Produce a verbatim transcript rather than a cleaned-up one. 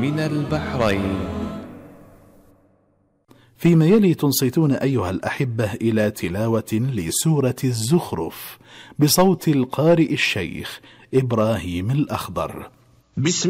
من البحرين. فيما يلي تنصتون أيها الأحبة إلى تلاوة لسورة الزخرف بصوت القارئ الشيخ إبراهيم الأخضر. بسم